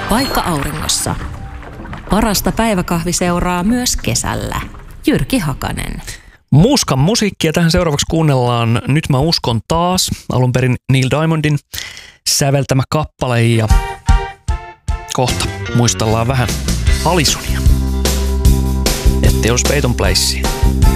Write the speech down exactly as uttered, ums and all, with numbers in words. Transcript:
Paikka auringossa. Parasta päiväkahviseuraa myös kesällä. Jyrki Hakanen. Muskan musiikkia tähän seuraavaksi kuunnellaan Nyt mä uskon taas, alun perin Neil Diamondin säveltämä kappale, ja kohta muistellaan vähän Alisonia, ettei olisi Peyton Placea.